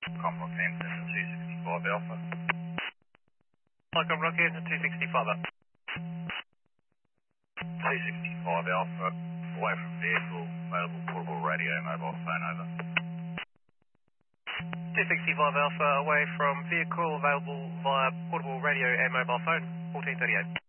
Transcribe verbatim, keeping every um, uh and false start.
Comrock Hampton, two sixty-five Alpha. Like I'm Rocky Hampton two sixty-five up. two sixty-five Alpha, away from vehicle, available portable radio, mobile phone over. two sixty-five Alpha away from vehicle available via portable radio and mobile phone, fourteen thirty-eight.